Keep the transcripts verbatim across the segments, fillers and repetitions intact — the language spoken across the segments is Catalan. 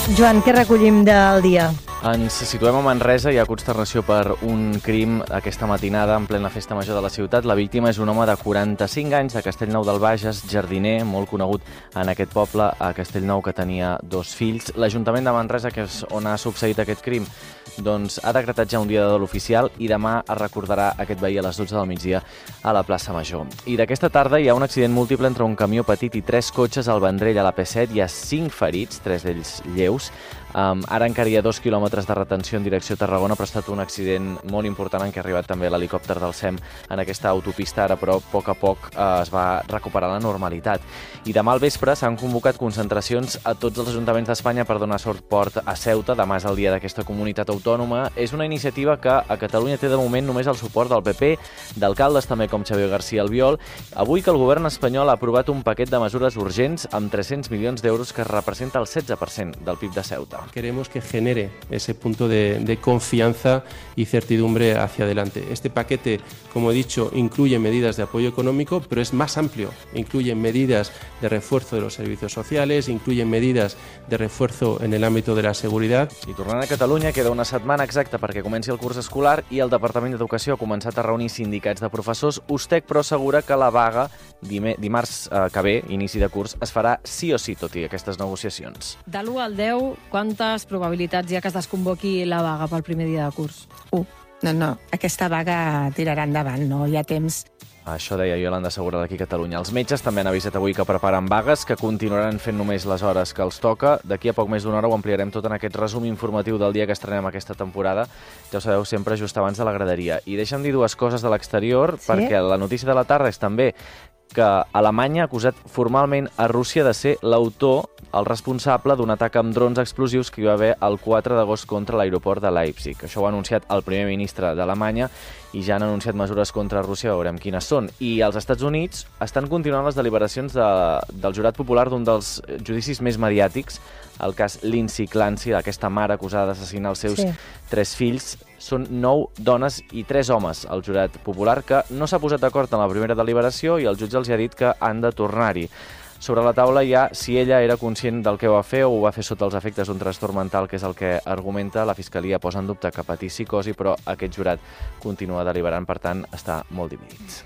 Joan, què recollim del dia? Ens situem a Manresa. Hi ha consternació per un crim aquesta matinada en plena festa major de la ciutat. La víctima és un home de quaranta-cinc anys de Castellnou del Bages, jardiner, molt conegut en aquest poble, a Castellnou, que tenia dos fills. L'Ajuntament de Manresa, que és on ha succeït aquest crim, doncs ha decretat ja un dia de dol oficial i demà es recordarà aquest veí a les dotze del migdia a la plaça Major. I d'aquesta tarda hi ha un accident múltiple entre un camió petit i tres cotxes al Vendrell, a la P set. Hi ha cinc ferits, tres d'ells lleus. Um, ara encara hi ha dos quilòmetres de retenció en direcció a Tarragona, però ha estat un accident molt important en què ha arribat també l'helicòpter del SEM en aquesta autopista. Ara, però, a poc a poc uh, es va recuperar la normalitat. I demà al vespre s'han convocat concentracions a tots els ajuntaments d'Espanya per donar suport a Ceuta. Demà és el dia d'aquesta comunitat autònoma. És una iniciativa que a Catalunya té de moment només el suport del P P, d'alcaldes també com Xavier García Albiol. Avui que el govern espanyol ha aprovat un paquet de mesures urgents amb tres-cents milions d'euros que representa el setze per cent del P I B de Ceuta. Queremos que genere ese punto de, de confianza y certidumbre hacia adelante. Este paquete, como he dicho, incluye medidas de apoyo económico, pero es más amplio. Incluye medidas de refuerzo de los servicios sociales, incluye medidas de refuerzo en el ámbito de la seguridad. I tornant a Catalunya, queda una setmana exacta perquè comenci el curs escolar i el Departament d'Educació ha començat a reunir sindicats de professors. Ustec, però, assegura que la vaga dimarts eh, que ve, inici de curs, es farà sí o sí, tot i aquestes negociacions. De l'u al deu, quantes probabilitats hi ha que es desconvoqui la vaga pel primer dia de curs? Uh, no, no, aquesta vaga tirarà endavant, no hi ha temps. Això deia Iolanda Segura d'aquí a Catalunya. Els metges també han avisat avui que preparen vagues, que continuaran fent només les hores que els toca. D'aquí a poc més d'una hora ho ampliarem tot en aquest resum informatiu del dia que estrenem aquesta temporada. Ja ho sabeu, sempre just abans de la graderia. I deixa'm dir dues coses de l'exterior, sí? Perquè la notícia de la tarda és també que Alemanya ha acusat formalment a Rússia de ser l'autor, el responsable d'un atac amb drons explosius que hi va haver el quatre d'agost contra l'aeroport de Leipzig. Això ho ha anunciat el primer ministre d'Alemanya i ja han anunciat mesures contra Rússia, veurem quines són. I als Estats Units estan continuant les deliberacions de, del jurat popular d'un dels judicis més mediàtics, el cas Lindsay Clancy, d'aquesta mare acusada d'assassinar els seus sí. tres fills. Són nou dones i tres homes, el jurat popular, que no s'ha posat d'acord en la primera deliberació i el jutge els ha dit que han de tornar-hi. Sobre la taula hi ha si ella era conscient del que va fer o ho va fer sota els efectes d'un trastorn mental, que és el que argumenta. La Fiscalia posa en dubte que patís psicosi, però aquest jurat continua deliberant, per tant, està molt dividit.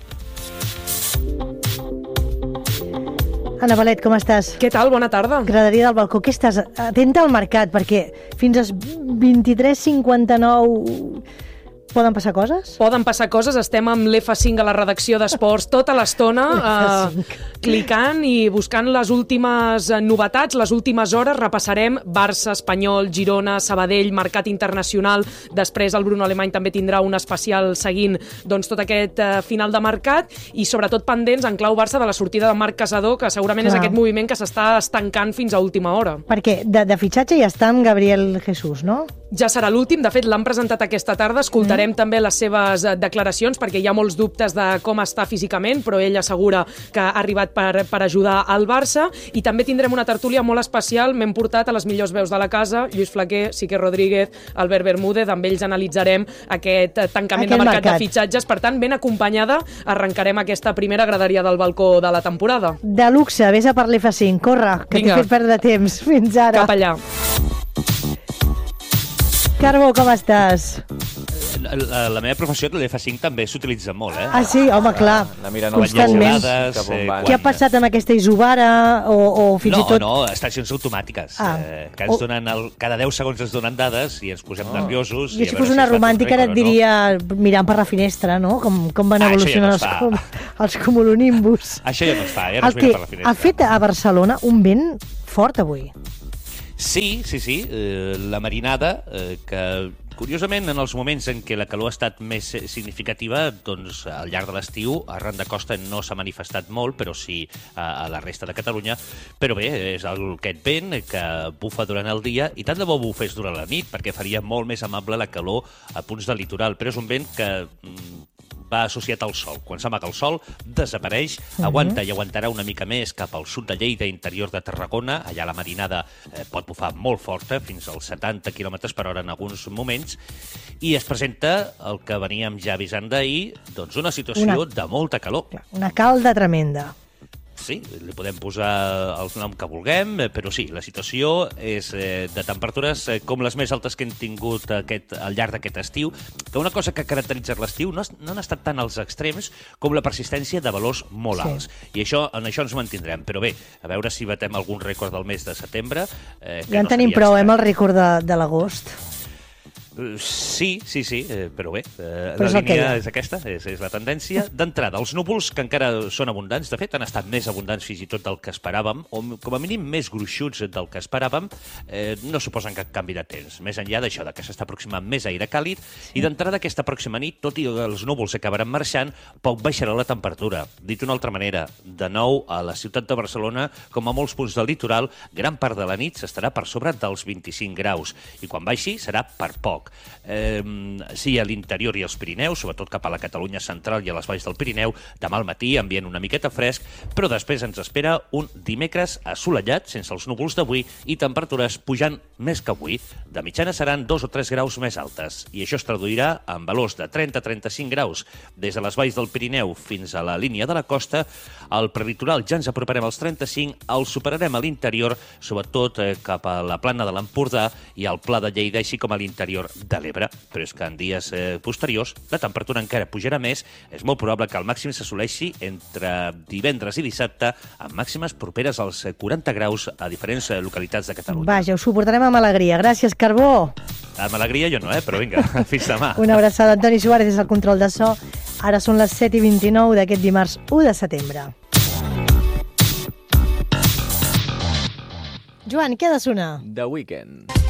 Anna Valet, com estàs? Què tal? Bona tarda. Graderia del balcó. Què estàs? Atenta al mercat, perquè fins als vint-i-tres cinquanta-nou poden passar coses? Poden passar coses. Estem amb l'F cinc a la redacció d'Esports tota l'estona, eh, clicant i buscant les últimes novetats, les últimes hores. Repassarem Barça, Espanyol, Girona, Sabadell, mercat internacional. Després el Bruno Alemany també tindrà un especial seguint doncs, tot aquest eh, final de mercat i sobretot pendents en clau Barça de la sortida de Marc Casador, que segurament Clar. és aquest moviment que s'està estancant fins a última hora. Perquè de, de fitxatge ja està amb Gabriel Jesús, no? Ja serà l'últim. De fet, l'han presentat aquesta tarda. Escoltarem mm. també les seves declaracions, perquè hi ha molts dubtes de com està físicament, però ell assegura que ha arribat per, per ajudar al Barça. I també tindrem una tertúlia molt especial. M'hem portat a les millors veus de la casa, Lluís Flaquer, Sique Rodríguez, Albert Bermúdez. Amb ells analitzarem aquest tancament aquest de mercat, mercat de fitxatges. Per tant, ben acompanyada, arrencarem aquesta primera graderia del balcó de la temporada. De luxe, vés a per l'F cinc, corre, que t'he fet perdre temps. Fins ara. Cap allà. Carbó, com estàs? La, la meva professió, l'F cinc, també s'utilitza molt, eh? Ah, sí? Home, clar. La miren constantment. Jugades, eh, Què ha passat amb aquesta Isubara? O, o fins no, i tot... no, estacions automàtiques. Ah. Eh, que ens donen el, cada deu segons ens donen dades i ens posem oh. nerviosos. Jo, si fos una romàntica, ara et diria no. mirant per la finestra, no? Com, com van ah, evolucionar ja no els, com, els cumulonimbus. Això ja no es fa, ja no es mira per la finestra. Ha fet a Barcelona un vent fort avui. Sí, sí, sí. Eh, la marinada, eh, que curiosament en els moments en què la calor ha estat més significativa, doncs al llarg de l'estiu arran de costa no s'ha manifestat molt, però sí a, a la resta de Catalunya. Però bé, és el, aquest vent que bufa durant el dia i tant de bo bufés durant la nit, perquè faria molt més amable la calor a punts del litoral. Però és un vent que mm, va associat al sol. Quan s'amaga el sol, desapareix, uh-huh. aguanta i aguantarà una mica més cap al sud de Lleida, interior de Tarragona. Allà la marinada eh, pot bufar molt forta, fins als setanta quilòmetres per hora en alguns moments, i es presenta el que veníem ja avisant d'ahir, doncs una situació una... de molta calor. Una calda tremenda. sí, li podem posar el nom que vulguem, però sí, la situació és eh, de temperatures eh, com les més altes que hem tingut aquest, al llarg d'aquest estiu, que una cosa que ha caracteritzat l'estiu no, no han estat tant els extrems com la persistència de valors molt Sí. alts. I això, en això ens mantindrem. Però bé, a veure si batem algun rècord del mes de setembre. Eh, que Ja en no tenim seria prou, eh, estrany. amb el rècord de, de l'agost. Sí, sí, sí, eh, però bé, eh, Però és la el que hi línia ha. és aquesta, és, és la tendència. D'entrada, els núvols, que encara són abundants, de fet, han estat més abundants fins i tot del que esperàvem, o com a mínim més gruixuts del que esperàvem, eh, no suposen cap canvi de temps. Més enllà d'això, de que s'està aproximant més aire càlid, sí. I d'entrada aquesta pròxima nit, tot i que els núvols acabaran marxant, poc baixarà la temperatura. Dit d'una altra manera, de nou, a la ciutat de Barcelona, com a molts punts del litoral, gran part de la nit s'estarà per sobre dels vint-i-cinc graus, i quan baixi serà per poc. Eh, sí, a l'interior i als Pirineus, sobretot cap a la Catalunya central i a les valls del Pirineu, demà al matí ambient una miqueta fresc, però després ens espera un dimecres assolellat, sense els núvols d'avui, i temperatures pujant més que avui. De mitjana seran dos o tres graus més altes, i això es traduirà en valors de trenta a trenta-cinc graus. Des de les valls del Pirineu fins a la línia de la costa, al prelitoral ja ens aproparem als trenta-cinc, el superarem a l'interior, sobretot eh, cap a la plana de l'Empordà i al Pla de Lleida, així com a l'interior de l'Ebre. Però és que en dies eh, posteriors la temperatura encara pujarà més. És molt probable que el màxim s'assoleixi entre divendres i dissabte amb màximes properes als quaranta graus a diferents eh, localitats de Catalunya. Vaja, ho suportarem amb alegria. Gràcies, Carbó. Amb alegria jo no, eh? Però vinga, fins demà. Una abraçada, Antoni Suárez, des del control de so. Ara són les set i vint-i-nou d'aquest dimarts u de setembre. Joan, què ha de sonar? The Weeknd.